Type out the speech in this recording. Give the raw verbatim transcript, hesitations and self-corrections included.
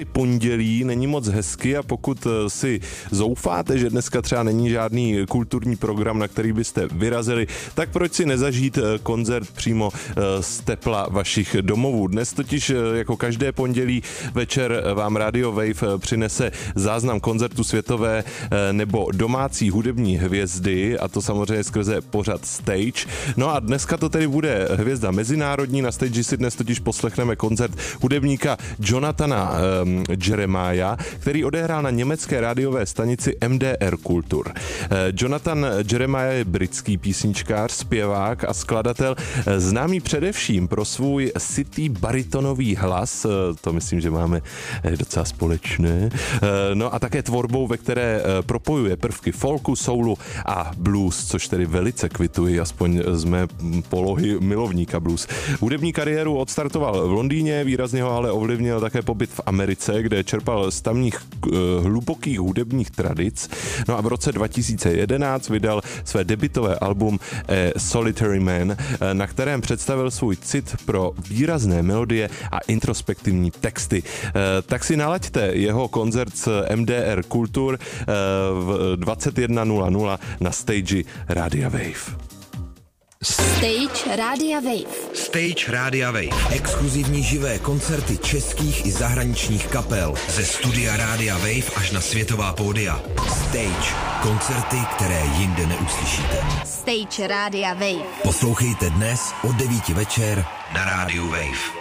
pondělí není moc hezky a pokud si zoufáte, že dneska třeba není žádný kulturní program, na který byste vyrazili, tak proč si nezažít koncert přímo z tepla vašich domovů. Dnes totiž jako každé pondělí večer vám Radio Wave přinese záznam koncertu světové nebo domácí hudební hvězdy, a to samozřejmě skrze pořad Stage. No a dneska to tedy bude hvězda mezinárodní. Na Stage si dnes totiž poslechneme koncert hudebníka Jonathana um, Jeremiah, který odehrál na německé rádiové stanici M D R Kultur. Uh, Jonathan Jeremiah je britský písničkář, zpěvák a skladatel, známý především pro svůj sytý baritonový hlas, uh, to myslím, že máme docela společné, uh, no a také tvorbou, ve které uh, propojuje prvky folku, soulu a blues, což tedy velice kvituji, aspoň z mé polohy milovníka blues. Hudební kariéru odstartoval v Londýně, výrazně ho ale ovlivnil také pobyt v Americe, kde čerpal z tamních uh, hlubokých hudebních tradic. No a v roce dva tisíce jedenáct vydal své debutové album A Solitary Man, na kterém představil svůj cit pro výrazné melodie a introspektivní texty. Uh, tak si nalaďte jeho koncert z M D R Kultur uh, v dvacet jedna nula nula na Stage Radia Wave. Stage Radia Wave. Stage Radia Wave. Exkluzivní živé koncerty českých i zahraničních kapel. Ze studia Radia Wave až na světová pódia. Stage. Koncerty, které jinde neuslyšíte. Stage Radia Wave. Poslouchejte dnes od devíti večer na Rádiu Wave.